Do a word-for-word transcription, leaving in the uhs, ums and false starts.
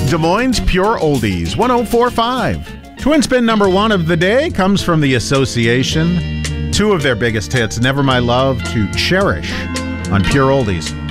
Des Moines Pure Oldies, one oh four point five. Twin spin number one of the day comes from the Association. Two of their biggest hits, Never My Love to Cherish on Pure Oldies.